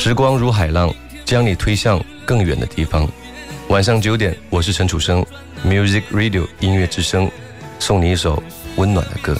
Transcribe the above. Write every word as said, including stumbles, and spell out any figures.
时光如海浪，将你推向更远的地方。晚上九点，我是陈楚生 ，Music Radio 音乐之声，送你一首温暖的歌。